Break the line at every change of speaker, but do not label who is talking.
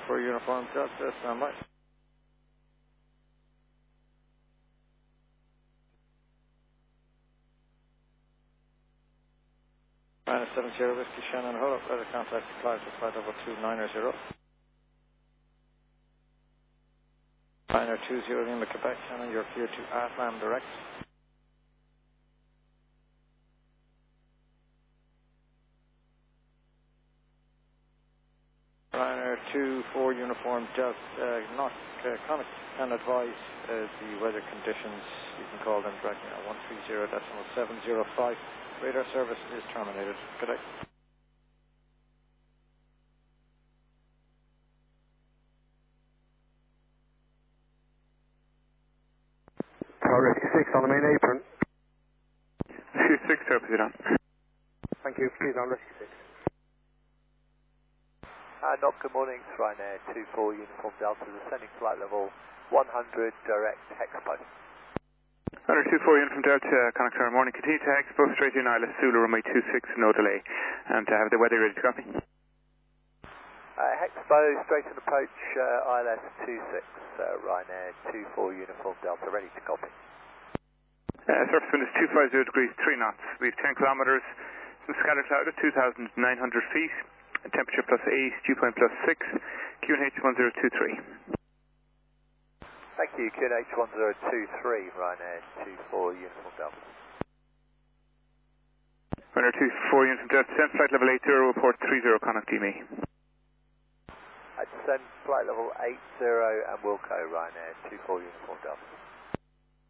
for Uniform Delta, standby. Minus 70 Whiskey Shannon, hold up, weather contact flight to flight level 290. Liner 20 Lima Quebec, Shannon, you're clear to Atlam direct. Liner 24 Uniform Delta, not Conic can advise the weather conditions. You can call them directly at 130.705. Radar service is terminated. Good day.
Tower Rescue 6 on the main apron.
Rescue 6, sir, proceed on.
Thank you, please on Rescue 6.
Knock, good morning, Ryanair 24 Uniform Delta, descending flight level 100, direct Expo.
Runner 24 Uniform Delta, Connacht Tower, morning. Continue to Expo, straight in Isla Sula, runway 26, no delay. And to have the weather ready to copy.
Expo, straight in approach, ILS 26, Ryanair 24 Uniform Delta, ready to copy.
Surface wind is 250 degrees, 3 knots. We have 10 kilometers, some scattered cloud at 2,900 feet. Temperature +8, dew point +6, QNH 1023.
Thank you, QNH 1023, Ryanair 24 Uniform Delta.
Ryanair 24 Uniform Delta, descend flight level 80, report 30, Connacht DME.
Descend flight level 80 and Wilco, Ryanair 24 Uniform Delta.